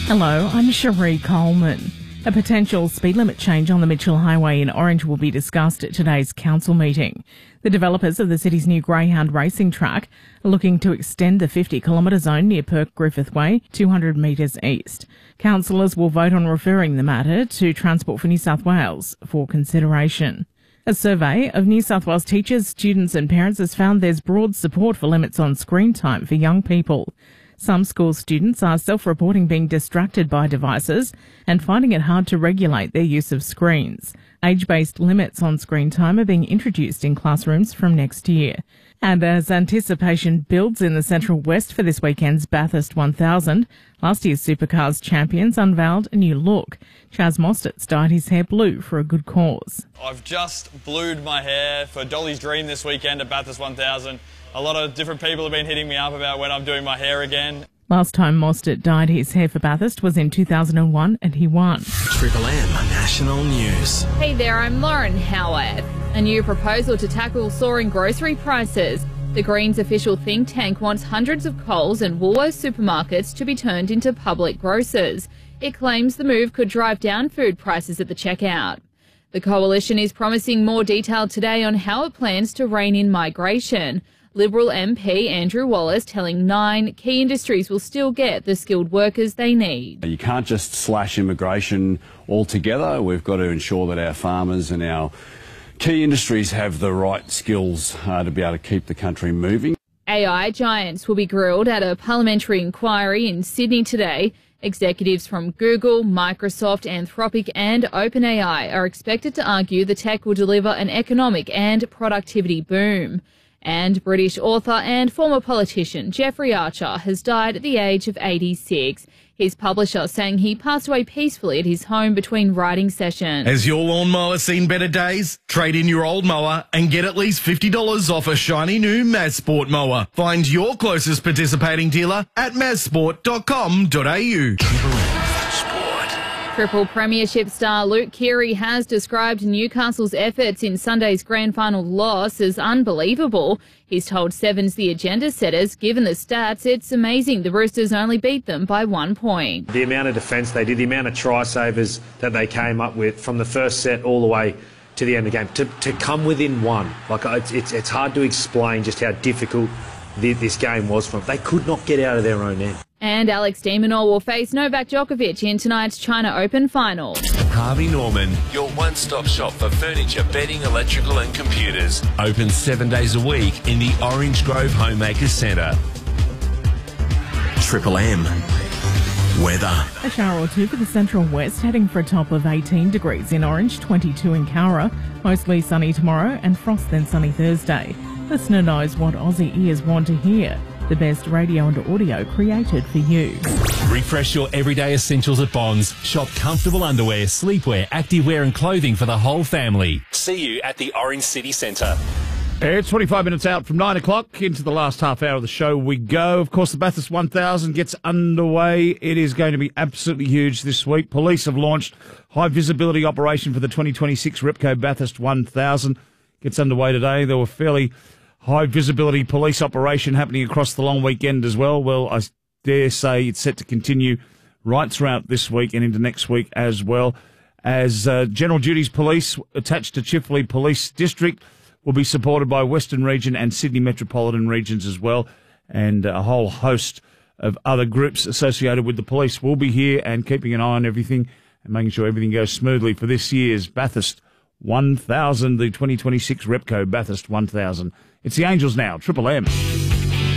Hello, I'm Cherie Coleman. A potential speed limit change on the Mitchell Highway in Orange will be discussed at today's council meeting. The developers of the city's new Greyhound racing track are looking to extend the 50-kilometre zone near Perk Griffith Way 200 metres east. Councillors will vote on referring the matter to Transport for New South Wales for consideration. A survey of New South Wales teachers, students and parents has found there's broad support for limits on screen time for young people. Some school students are self-reporting being distracted by devices and finding it hard to regulate their use of screens. Age-based limits on screen time are being introduced in classrooms from next year. And as anticipation builds in the Central West for this weekend's Bathurst 1000, last year's Supercars champions unveiled a new look. Chaz Mostert's dyed his hair blue for a good cause. I've just blued my hair for Dolly's Dream this weekend at Bathurst 1000. A lot of different people have been hitting me up about when I'm doing my hair again. Last time Mostert dyed his hair for Bathurst was in 2001 and he won. Triple M National News. Hey there, I'm Lauren Howarth. A new proposal to tackle soaring grocery prices. The Greens official think tank wants hundreds of Coles and Woolworths supermarkets to be turned into public grocers. It claims the move could drive down food prices at the checkout. The coalition is promising more detail today on how it plans to rein in migration. Liberal MP Andrew Wallace telling Nine key industries will still get the skilled workers they need. You can't just slash immigration altogether. We've got to ensure that our farmers and our key industries have the right skills to be able to keep the country moving. AI giants will be grilled at a parliamentary inquiry in Sydney today. Executives from Google, Microsoft, Anthropic and OpenAI are expected to argue the tech will deliver an economic and productivity boom. And British author and former politician Jeffrey Archer has died at the age of 86. His publisher saying he passed away peacefully at his home between writing sessions. Has your lawnmower seen better days? Trade in your old mower and get at least $50 off a shiny new Mazsport mower. Find your closest participating dealer at mazsport.com.au. Triple Premiership star Luke Keary has described Newcastle's efforts in Sunday's grand final loss as unbelievable. He's told Sevens the agenda setters, given the stats, it's amazing the Roosters only beat them by 1 point. The amount of defence they did, the amount of try savers that they came up with from the first set all the way to the end of the game, to come within one. Like it's hard to explain just how difficult this game was from. They could not get out of their own end. And Alex de Minaur will face Novak Djokovic in tonight's China Open final. Harvey Norman, your one-stop shop for furniture, bedding, electrical and computers. Open 7 days a week in the Orange Grove Homemakers Centre. Triple M. Weather. A shower or two for the Central West, heading for a top of 18 degrees in Orange, 22 in Cowra. Mostly sunny tomorrow and frost then sunny Thursday. Listener knows what Aussie ears want to hear. The best radio and audio created for you. Refresh your everyday essentials at Bonds. Shop comfortable underwear, sleepwear, activewear and clothing for the whole family. See you at the Orange City Centre. It's 25 minutes out from 9 o'clock. Into the last half hour of the show we go. Of course, the Bathurst 1000 gets underway. It is going to be absolutely huge this week. Police have launched high visibility operation for the 2026 Repco Bathurst 1000. Gets underway today. There were fairly high visibility police operation happening across the long weekend as well. Well, I dare say it's set to continue right throughout this week and into next week as well. As General Duties Police attached to Chifley Police District will be supported by Western Region and Sydney Metropolitan Regions as well. And a whole host of other groups associated with the police will be here and keeping an eye on everything and making sure everything goes smoothly for this year's Bathurst 1000, the 2026 Repco Bathurst 1000. It's the Angels now, Triple M.